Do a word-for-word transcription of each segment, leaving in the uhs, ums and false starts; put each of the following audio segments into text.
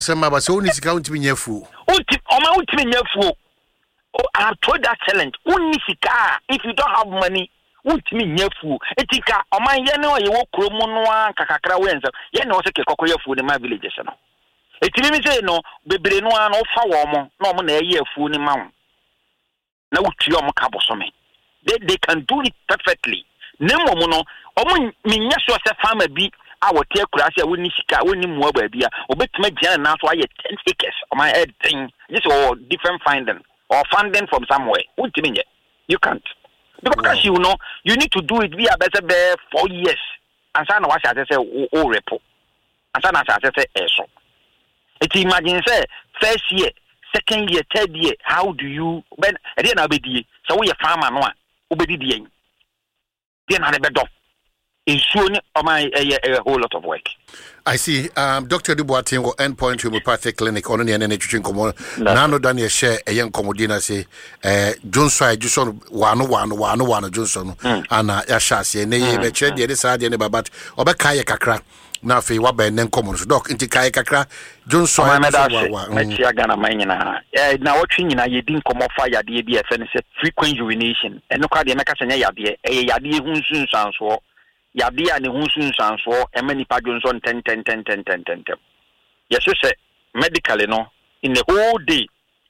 Some of us only count me near fool. Oma ultimate near fool. Oh, I told that challenge. Only sika. If you don't have money, ultimate near fool. Etika. Oma yeno ye wo kromonwa kakakra wenza. Yeno se ke kokoye fool in my villages no. Etimi me say no bebre no an ofa wo mo na mo na ye fool ni ma wo. Na utu yo mo ka bosome. They they can do it perfectly. Nemo mo no omo minya so se farmer bi a wote akurase a woni sika woni muwa ba bia obetuma gian na so aye ten acres on my head thing this or different finding or funding from somewhere ultimately you can't because wow. You know you need to do it via better be four years and so na what I say o repo and so na I say eso it imagine say first year second year third year how do you when e dey na obedi so we farmer no a obedi dey then na be do is showing on my a, a whole lot of work. I see. Um, Doctor Dubois will endpoint homeopathic clinic on the nutrition common. Nano Daniel share a young commodina say, uh, Johnson, Johnson, one, one, one, one, Johnson, and Yashasi, and they be ched the other side, and about Obakaya Kakra. Now, if you were by then common, so doc into Kaya Kakra, Johnson, I'm Gana Mania. Now, watching in a didn't come off fire, the A B F and it's frequent urination, and no cardiac yadia, a yadia who soon sounds for. Yadia and Hunsun sounds for a many pageants on ten, ten, ten, ten, ten, ten, ten. Yes, you say medically, no, in the whole day.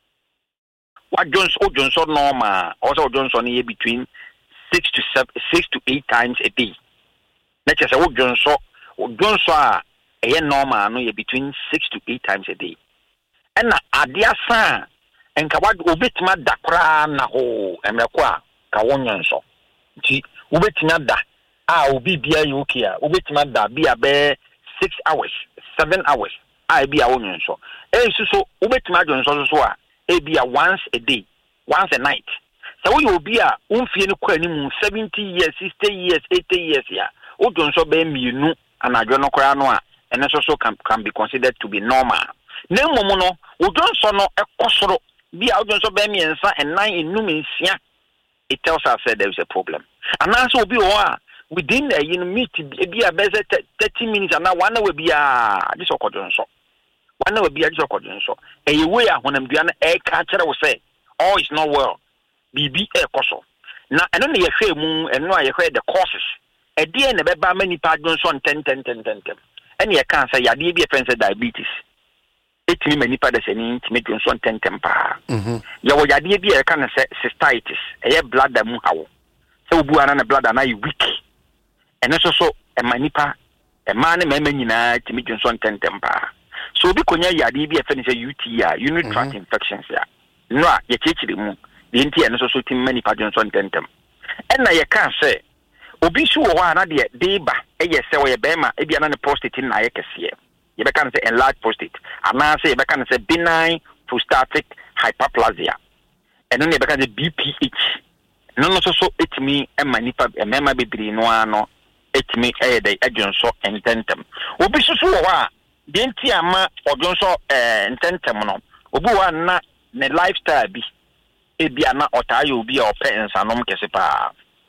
What Johnson, oh, Johnson, normal, also Johnson here between six to seven, six to eight times a day. Let's just say, oh, Johnson, oh, Johnson, a year normal, no, here between six to eight times a day. And a dear son, and Kawad Ubitma Dakra Naho, and Rakwa, Kawonian so. Gee, Ubitma da. Ah, obi bia you okay. Obetima da bia be six hours, seven hours. I be a woman so. Eh so obetima jon so so a e bia once a day, once a night. So we obi a umfie no kwa nimu seventy years, sixty years, eighty years ya. O jon so be mienu anadwo no kra no a ene so so can, can be considered to be normal. Na mmom no o jon so no ekosoro bia o jon so be miensa and nine enum nsia. It tells us that there is a problem. And also obi o a within a you know, meet be a better thirty minutes and now one will be a this occasion so. One will be a this occasion so. A way when I'm doing a catcher will say, oh, it's not well. B B a coso. Now, I don't know if you moon and know I heard the causes. A dear and a baby many pardons on ten, ten, ten, ten, ten. And you can't say, I did be offensive diabetes. It's me many pardons and intimate on ten temper. You will be a kind of cystitis, a blood that move. So, Buana blood and I weak. And also so a manipa, a man, a man, to meet on ten temper. So, because you are D B F and a U T I, unit tract infections. No, you teach the moon, the N T and also team many pageants on tentem. And now you can't say, Obisu or one idea, Deba, a yes, so a bema, a be another prostate in Nayakasia. You can say enlarged prostate. And now say, you can say benign prostatic hyperplasia. And then you can say B P H. No, so so it me and manipa, a member be no no. It me a day agent so and tentem. Obisu wa denti ama odon so eh tentem no. Obu wa na ne lifestyle bi e bia na otaye obi a ope ensanom kese pa.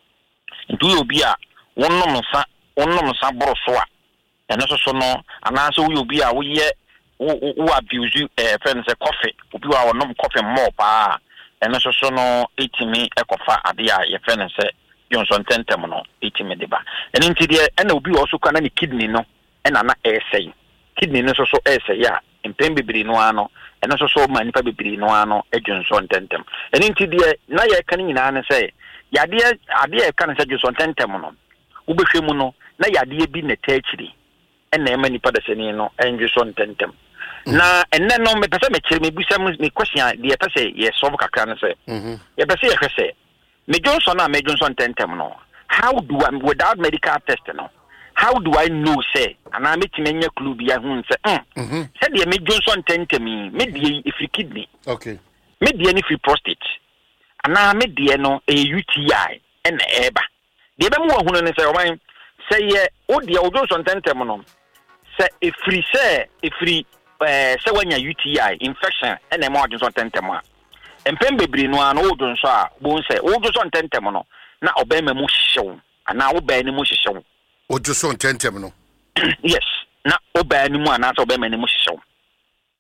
Ntu obi a wonnom sa wonnom sa boro so a ene so so no anaso we obi a wo ye wo abuse eh friends e coffee obi wa wonnom coffee more pa ene so so no etimi ekofa ade a ye friends e Johnson tentem no etimi de ba ene nti de ene obi also kana ni kidney no ena na essay kidney no so so essay ya empem bibiri no ano ene so so manipa bibiri no ano e Johnson tentem ene nti de na ye kan nyina ne say yade ade e kan say Johnson tentem no wo behwe mu no na yade bi na tachiri ene e manipa da seni no e Johnson tentem na ene no me pese me kire me busa me question de e pese ye solve kakra ne say mhm ye pese ye hwese me Johnson na me Johnson tentem no how do I without medical test no how do I know say and I meet me clue bia hu say mhm say de me Johnson tentem me de if you kidney okay me de if you prostate and I me de no a U T I and eba de be mu hu no say o man say ye o de o Johnson tentem no say if free say if free eh say when you U T I infection and e mo Johnson tentem a empem bebri no an o Johnson a bon say o Johnson tentem no na obema mu hyew ana obaa ni mu hyew o Johnson tentem no yes na obaa ni mu ana so obema ni mu hyew